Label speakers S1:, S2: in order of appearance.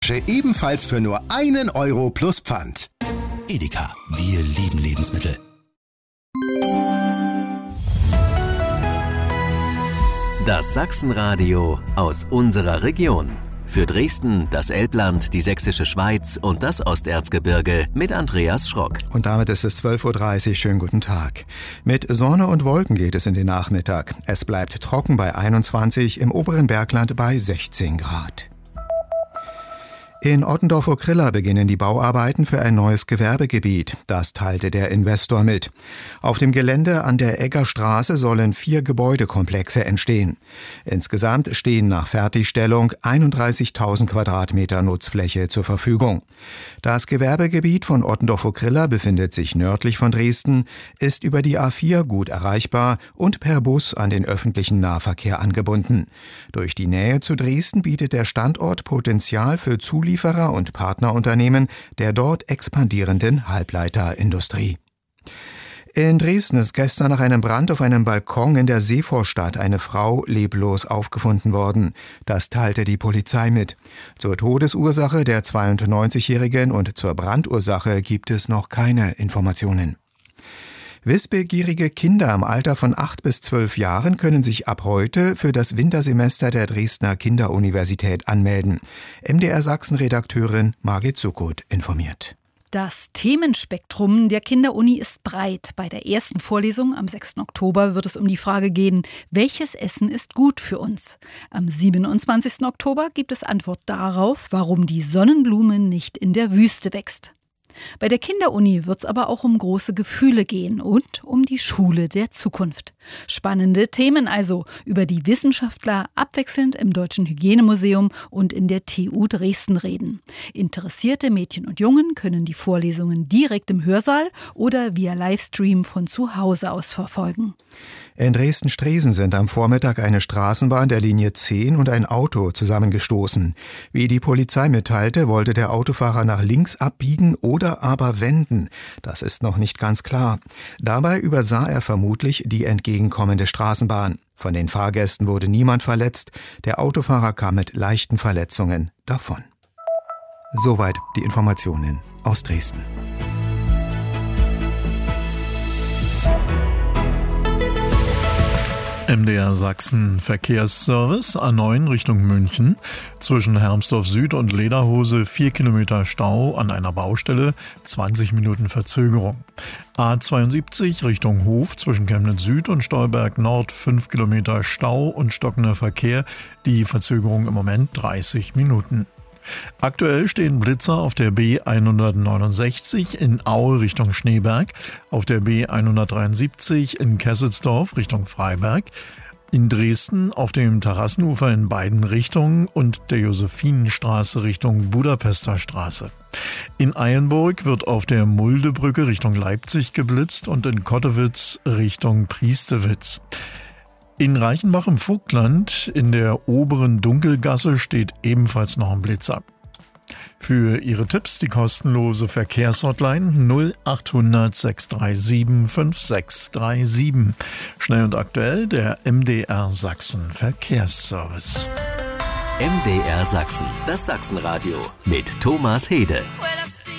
S1: Ebenfalls für nur 1 Euro plus Pfand.
S2: Edeka, wir lieben Lebensmittel.
S3: Das Sachsenradio aus unserer Region. Für Dresden, das Elbland, die Sächsische Schweiz und das Osterzgebirge mit Andreas Schrock.
S4: Und damit ist es 12.30 Uhr. Schönen guten Tag. Mit Sonne und Wolken geht es in den Nachmittag. Es bleibt trocken bei 21, im oberen Bergland bei 16 Grad. In Ottendorf-Okrilla beginnen die Bauarbeiten für ein neues Gewerbegebiet. Das teilte der Investor mit. Auf dem Gelände an der Eggerstraße sollen 4 Gebäudekomplexe entstehen. Insgesamt stehen nach Fertigstellung 31.000 Quadratmeter Nutzfläche zur Verfügung. Das Gewerbegebiet von Ottendorf-Okrilla befindet sich nördlich von Dresden, ist über die A4 gut erreichbar und per Bus an den öffentlichen Nahverkehr angebunden. Durch die Nähe zu Dresden bietet der Standort Potenzial für Zulieferer und Partnerunternehmen der dort expandierenden Halbleiterindustrie. In Dresden ist gestern nach einem Brand auf einem Balkon in der Seevorstadt eine Frau leblos aufgefunden worden. Das teilte die Polizei mit. Zur Todesursache der 92-Jährigen und zur Brandursache gibt es noch keine Informationen. Wissbegierige Kinder im Alter von 8 bis 12 Jahren können sich ab heute für das Wintersemester der Dresdner Kinderuniversität anmelden. MDR Sachsen-Redakteurin Margit Suckut informiert.
S5: Das Themenspektrum der Kinderuni ist breit. Bei der ersten Vorlesung am 6. Oktober wird es um die Frage gehen, welches Essen ist gut für uns? Am 27. Oktober gibt es Antwort darauf, warum die Sonnenblume nicht in der Wüste wächst. Bei der Kinderuni wird es aber auch um große Gefühle gehen und um die Schule der Zukunft. Spannende Themen also, über die Wissenschaftler abwechselnd im Deutschen Hygienemuseum und in der TU Dresden reden. Interessierte Mädchen und Jungen können die Vorlesungen direkt im Hörsaal oder via Livestream von zu Hause aus verfolgen.
S4: In Dresden-Stresen sind am Vormittag eine Straßenbahn der Linie 10 und ein Auto zusammengestoßen. Wie die Polizei mitteilte, wollte der Autofahrer nach links abbiegen oder aber wenden. Das ist noch nicht ganz klar. Dabei übersah er vermutlich die entgegenkommende Straßenbahn. Von den Fahrgästen wurde niemand verletzt. Der Autofahrer kam mit leichten Verletzungen davon. Soweit die Informationen aus Dresden.
S6: MDR Sachsen Verkehrsservice A9 Richtung München. Zwischen Hermsdorf Süd und Lederhose 4 Kilometer Stau an einer Baustelle, 20 Minuten Verzögerung. A72 Richtung Hof zwischen Chemnitz Süd und Stolberg Nord 5 Kilometer Stau und stockender Verkehr. Die Verzögerung im Moment 30 Minuten. Aktuell stehen Blitzer auf der B169 in Aue Richtung Schneeberg, auf der B173 in Kesselsdorf Richtung Freiberg, in Dresden auf dem Terrassenufer in beiden Richtungen und der Josephinenstraße Richtung Budapester Straße. In Eilenburg wird auf der Muldebrücke Richtung Leipzig geblitzt und in Kottewitz Richtung Priestewitz. In Reichenbach im Vogtland in der oberen Dunkelgasse steht ebenfalls noch ein Blitzer. Für Ihre Tipps die kostenlose Verkehrshotline 0800 637 5637. Schnell und aktuell der MDR Sachsen Verkehrsservice.
S3: MDR Sachsen, das Sachsenradio mit Thomas Hede.